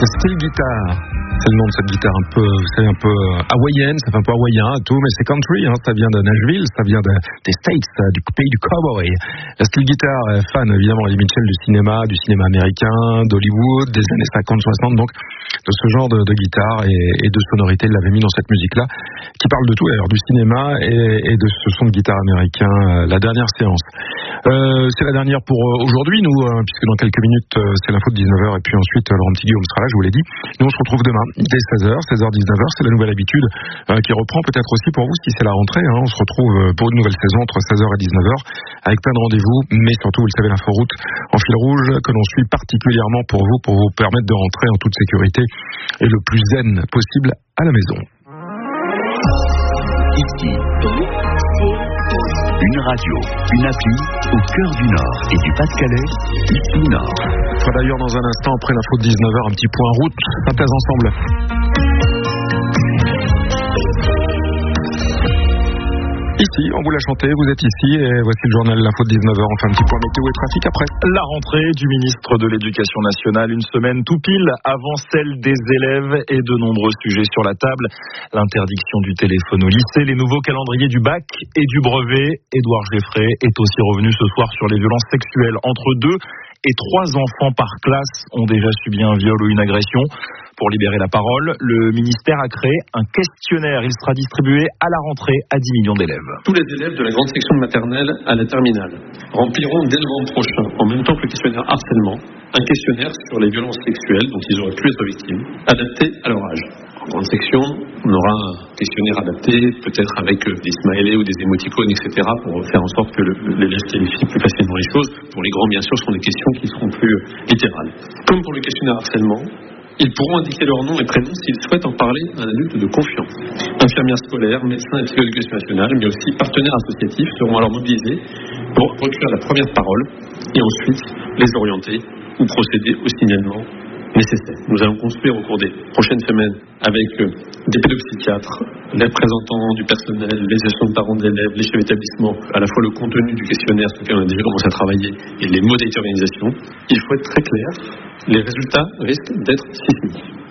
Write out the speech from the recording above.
C'est Steel Guitar. C'est le nom de cette guitare un peu hawaïenne, ça fait un peu hawaïen tout, mais c'est country, ça vient de Nashville, ça vient des States, du pays du cowboy. La Steel Guitar est fan évidemment, Eddie Mitchell, du cinéma américain, d'Hollywood, des années 50-60, donc de ce genre de guitare et de sonorité, il l'avait mis dans cette musique-là, qui parle de tout d'ailleurs, du cinéma et de ce son de guitare américain, la dernière séance. C'est la dernière pour aujourd'hui, nous, puisque dans quelques minutes, c'est l'info de 19h, et puis ensuite, Laurent Petit-Guillaume sera là, je vous l'ai dit. Nous, on se retrouve demain, dès 16h, 16h-19h, c'est la nouvelle habitude qui reprend peut-être aussi pour vous, si c'est la rentrée. On se retrouve pour une nouvelle saison entre 16h et 19h, avec plein de rendez-vous, mais surtout, vous le savez, l'inforoute en fil rouge, que l'on suit particulièrement pour vous permettre de rentrer en toute sécurité et le plus zen possible à la maison. Ici, une radio, une appli au cœur du Nord et du Pas-de-Calais, ici Nord. On fera d'ailleurs dans un instant, après l'info de 19h, un petit point route. Synthèse ensemble. Ici, on vous l'a chanté, vous êtes ici et voici le journal L'Info de 19h. On fait un petit point météo et trafic après. La rentrée du ministre de l'Éducation nationale, une semaine tout pile avant celle des élèves et de nombreux sujets sur la table. L'interdiction du téléphone au lycée, les nouveaux calendriers du bac et du brevet. Édouard Geffray est aussi revenu ce soir sur les violences sexuelles. Entre 2 et 3 enfants par classe ont déjà subi un viol ou une agression. Pour libérer la parole, le ministère a créé un questionnaire. Il sera distribué à la rentrée à 10 millions d'élèves. Tous les élèves de la grande section de maternelle à la terminale rempliront dès novembre prochain, en même temps que le questionnaire harcèlement, un questionnaire sur les violences sexuelles dont ils auraient pu être victimes, adapté à leur âge. En grande section, on aura un questionnaire adapté, peut-être avec des smileys ou des émoticônes, etc., pour faire en sorte que l'élève clarifie plus facilement les choses. Pour les grands, bien sûr, ce sont des questions qui seront plus littérales. Comme pour le questionnaire harcèlement, ils pourront indiquer leur nom et prénom s'ils souhaitent en parler à un adulte de confiance. Infirmières scolaires, médecins et psychologues de l'éducation nationale, mais aussi partenaires associatifs seront alors mobilisés pour recueillir la première parole et ensuite les orienter ou procéder au signalement nécessaire. Nous allons construire au cours des prochaines semaines avec des pédopsychiatres, les représentants du personnel, les gestions de parents d'élèves, les chefs d'établissement, à la fois le contenu du questionnaire sur lequel on a déjà commencé à travailler et les modalités d'organisation. Il faut être très clair, les résultats risquent d'être sismiques.